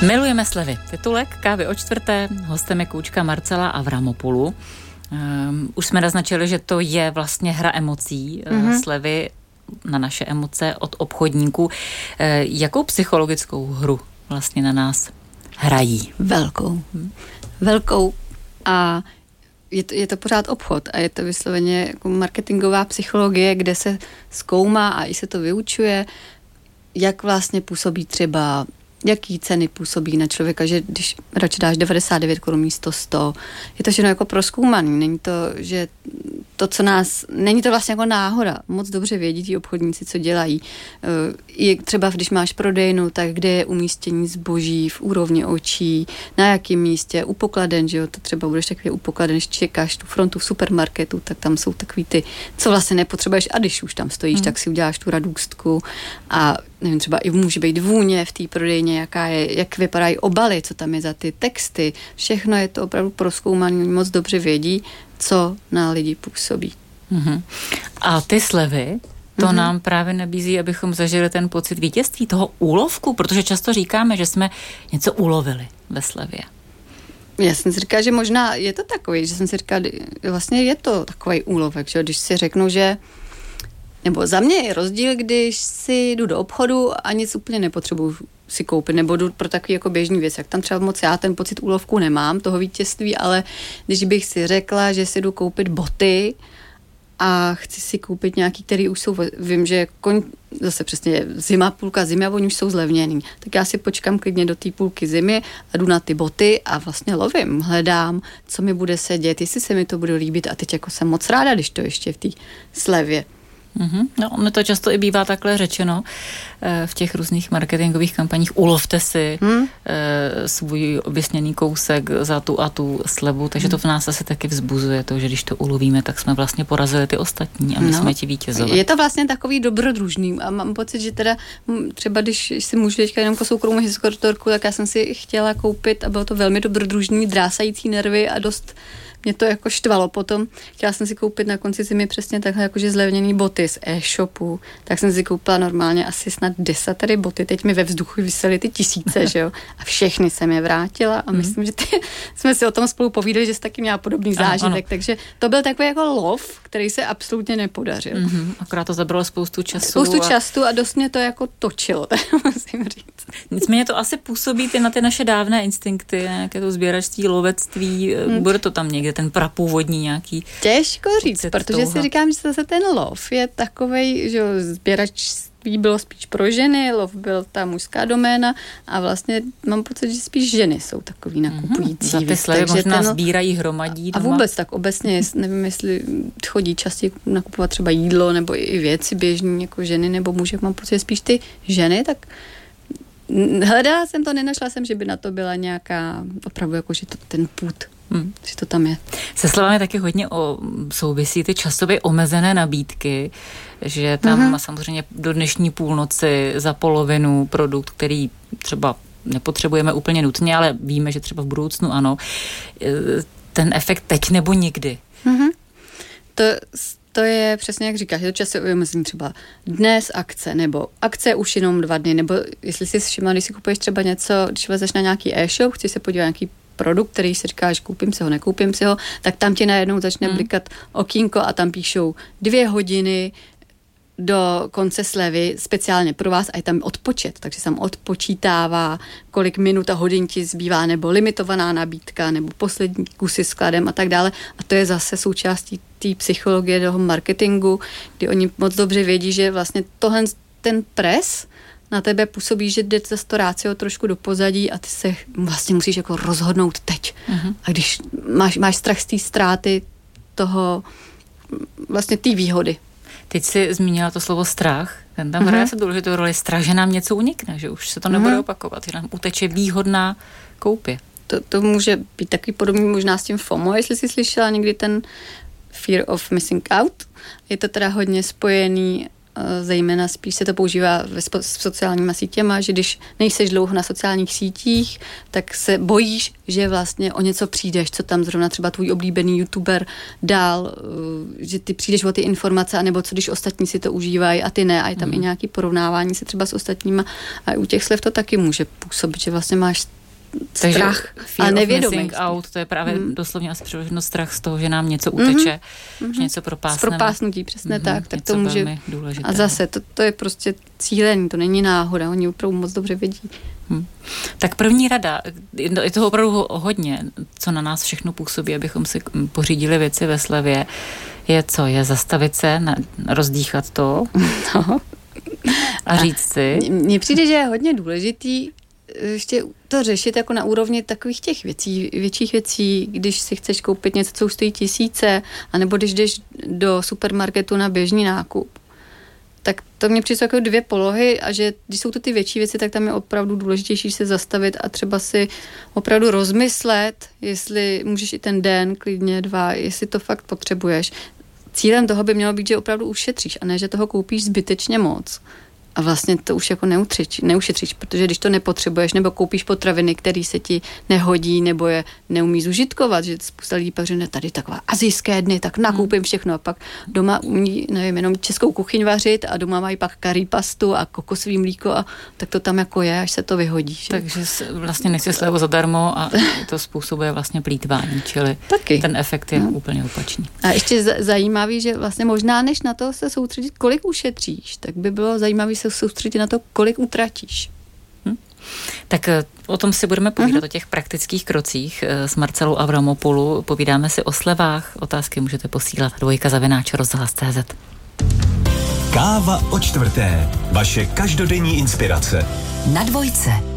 Milujeme slevy. Titulek Kávy o čtvrté, hostem je koučka Marcela Avramopoulou. Už jsme naznačili, že to je vlastně hra emocí, slevy na naše emoce od obchodníků. Jakou psychologickou hru vlastně na nás hrají? Velkou a je to pořád obchod a je to vysloveně jako marketingová psychologie, kde se zkoumá a i se to vyučuje, jak vlastně působí třeba, jaký ceny působí na člověka, že když radši dáš 99 korun místo 100, je to všechno jako prozkoumaný, není to, že to, co nás, není to vlastně jako náhoda, moc dobře vědí ti obchodníci, co dělají. Je třeba, když máš prodejnu, tak kde je umístění zboží v úrovni očí, na jakém místě, u pokladen, že jo, to třeba budeš takový u pokladen, když čekáš tu frontu v supermarketu, tak tam jsou takový ty, co vlastně nepotřebuješ a když už tam stojíš, tak si uděláš tu radůstku a nevím, třeba i může být vůně v té prodejně, jaká je, jak vypadají obaly, co tam je za ty texty, všechno je to opravdu prozkoumané, oni moc dobře vědí, co na lidi působí. A ty slevy, to nám právě nabízí, abychom zažili ten pocit vítězství, toho úlovku, protože často říkáme, že jsme něco ulovili ve slevě. Já jsem si říkala, že možná je to takový, že jsem si říkala, vlastně je to takový úlovek, že když si řeknu, že nebo za mě je rozdíl, když si jdu do obchodu a nic úplně nepotřebuji si koupit, nebo jdu pro takový jako běžný věc. Jak tam třeba moc já ten pocit úlovku nemám, toho vítězství, ale když bych si řekla, že si jdu koupit boty a chci si koupit nějaký, který už jsou, vím, že zase přesně zima, půlka zimy a oni už jsou zlevněný. Tak já si počkám klidně do té půlky zimy a jdu na ty boty a vlastně lovím, hledám, co mi bude sedět, jestli se mi to bude líbit a teď jako jsem moc ráda, když to ještě v té slevě. No, ono to často i bývá takhle řečeno v těch různých marketingových kampaních. Ulovte si svůj oběsněný kousek za tu a tu slevu, takže to v nás asi taky vzbuzuje to, že když to ulovíme, tak jsme vlastně porazili ty ostatní a my jsme ti vítězové. Je to vlastně takový dobrodružný a mám pocit, že teda třeba když si můžu teďka jenom soukromou historku, tak já jsem si chtěla koupit a bylo to velmi dobrodružný, drásající nervy a dost mě to jako štvalo potom. Chtěla jsem si koupit na konci zimy přesně takhle jakože zlevněný boty z e-shopu. Tak jsem si koupila normálně asi snad 10 tady boty. Teď mi ve vzduchu visely ty tisíce, že jo. A všechny jsem je vrátila a myslím, že jsme si o tom spolu povídali, že jsi taky měla podobný zážitek. Takže to byl takový jako lov, který se absolutně nepodařil. Akorát to zabralo spoustu času. A dost mě to jako točilo, musím říct. Nicméně to asi působí na ty naše dávné instinkty, nějaké to sběračství, lovectví. Bude to tam někde ten prapůvodní nějaký. Těžko říct, protože si říkám, že zase ten lov je takovej, že sběračství bylo spíš pro ženy, lov byl ta mužská doména a vlastně mám pocit, že spíš ženy jsou takový nakupující. Za ty slevy možná sbírají, hromadí doma. A vůbec tak obecně, nevím, jestli chodí častěji nakupovat třeba jídlo nebo i věci běžní jako ženy nebo muži, mám pocit, že spíš ty ženy, tak hledala jsem to, nenašla jsem, že by na to byla nějaká opravdu jako, že to ten pud. Že to tam je. Se slevami taky hodně souvisí ty časově omezené nabídky, že tam samozřejmě do dnešní půlnoci za polovinu produkt, který třeba nepotřebujeme úplně nutně, ale víme, že třeba v budoucnu ano. Ten efekt teď nebo nikdy. To je přesně, jak říkáš, je to časové omezení třeba dnes akce, nebo akce už jenom 2 dny, nebo jestli si všimla, když si kupuješ třeba něco, když vezeš na nějaký e-shop, chci se podívat nějaký produkt, který si říkáš, koupím si ho, nekoupím si ho, tak tam ti najednou začne blikat okýnko a tam píšou 2 hodiny do konce slevy speciálně pro vás a je tam odpočet, takže se tam odpočítává, kolik minut a hodin ti zbývá, nebo limitovaná nabídka, nebo poslední kusy skladem a tak dále. A to je zase součástí té psychologie toho marketingu, kdy oni moc dobře vědí, že vlastně tohle ten pres na tebe působí, že jde zase to rácio trošku do pozadí a ty se vlastně musíš jako rozhodnout teď. A když máš strach z té ztráty toho vlastně té výhody. Teď jsi zmínila to slovo strach. Ten tam hraje se důležitou roli. Strach, že nám něco unikne, že už se to nebude opakovat, že nám uteče výhodná koupě. To může být taky podobný možná s tím FOMO, jestli jsi slyšela někdy ten fear of missing out. Je to teda hodně spojený zejména spíš se to používá s sociálníma sítěma, že když nejseš dlouho na sociálních sítích, tak se bojíš, že vlastně o něco přijdeš, co tam zrovna třeba tvůj oblíbený youtuber dál, že ty přijdeš o ty informace, anebo co když ostatní si to užívají a ty ne, a je tam i nějaký porovnávání se třeba s ostatníma, a u těch slev to taky může působit, že vlastně máš strach, ale nevědomý. Missing out, to je právě doslovně asi přeloženo strach z toho, že nám něco uteče, že něco propásneme. Z propásnutí, přesně tak to může. A zase, to je prostě cílený, to není náhoda, oni opravdu moc dobře vědí. Tak první rada, je toho opravdu hodně, co na nás všechno působí, abychom si pořídili věci ve slevě, je co? Je zastavit se, rozdýchat to a říct si. Mně přijde, že je hodně důležitý ještě to řešit jako na úrovni takových těch věcí, větších věcí, když si chceš koupit něco, co už stojí tisíce, anebo když jdeš do supermarketu na běžný nákup. Tak to mě přijde jako 2 polohy a že když jsou to ty větší věci, tak tam je opravdu důležitější se zastavit a třeba si opravdu rozmyslet, jestli můžeš i ten den, klidně 2, jestli to fakt potřebuješ. Cílem toho by mělo být, že opravdu ušetříš a ne, že toho koupíš zbytečně moc. A vlastně to už jako neušetříš, protože když to nepotřebuješ, nebo koupíš potraviny, které se ti nehodí, nebo je neumíš užitkovat, že spousta lidí pak řekne, tady taková asijské dny, tak nakoupím všechno a pak doma umí, nevím, jenom českou kuchyň vařit a doma mají pak curry pastu a kokosový mlíko a tak to tam jako je, až se to vyhodí. Že? Takže vlastně nechci slevu zadarmo a to způsobuje vlastně plýtvání, čili taky. Ten efekt je úplně opačný. A ještě zajímavý, že vlastně možná než na to se soustředit, kolik ušetříš, tak by bylo zajímavý se soustředit na to, kolik utratíš. Tak o tom si budeme povídat, o těch praktických krocích s Marcelou Avramopoulou. Povídáme si o slevách. Otázky můžete posílat 2@rozhlas.cz. Káva o čtvrté. Vaše každodenní inspirace. Na Dvojce.